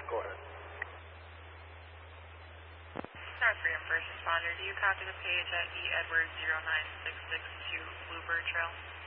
Go ahead. North Freedom First Responder, do you copy the page at E. Edwards 09662 Bluebird Trail?